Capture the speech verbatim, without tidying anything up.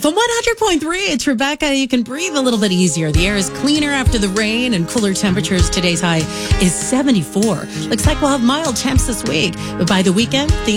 F M one hundred point three, it's Rebecca. You can breathe a little bit easier. The air is cleaner after the rain and cooler temperatures. Today's high is seventy-four. Looks like we'll have mild temps this week. But by the weekend, the